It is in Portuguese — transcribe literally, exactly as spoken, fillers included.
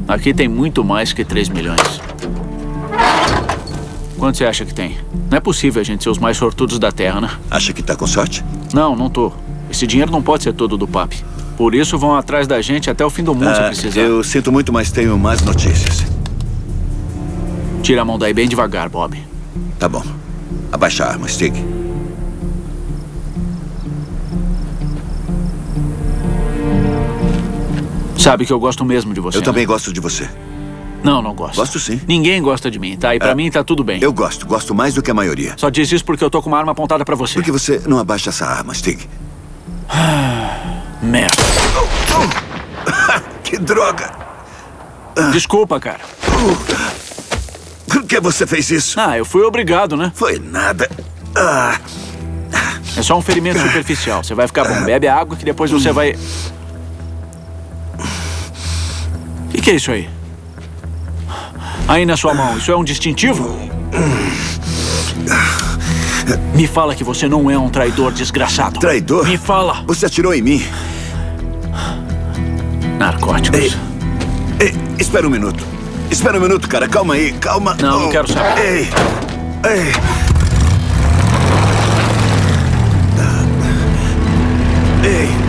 Aqui tem muito mais que três milhões. Quanto você acha que tem? Não é possível a gente ser os mais sortudos da Terra, né? Acha que tá com sorte? Não, não tô. Esse dinheiro não pode ser todo do papi. Por isso vão atrás da gente até o fim do mundo ah, se precisar. Eu sinto muito, mas tenho mais notícias. Tira a mão daí bem devagar, Bob. Tá bom. Abaixa a arma, Stig. Sabe que eu gosto mesmo de você. Eu também né? gosto de você. Não, não gosto. Gosto sim. Ninguém gosta de mim, tá? E pra Ah, mim tá tudo bem. Eu gosto. Gosto mais do que a maioria. Só diz isso porque eu tô com uma arma apontada pra você. Por que você não abaixa essa arma, Stig? Merda. Oh, oh. Que droga! Desculpa, cara. Uh. Por que você fez isso? Ah, eu fui obrigado, né? Foi nada. Ah. É só um ferimento superficial. Você vai ficar bom. Bebe a água que depois você vai... O que, que é isso aí? Aí na sua mão, isso é um distintivo? Me fala que você não é um traidor desgraçado. Traidor? Me fala. Você atirou em mim. Narcóticos. Ei, ei, espera um minuto. Espera um minuto, cara. Calma aí, calma. Não, não oh. quero saber. Ei, ei. Ei.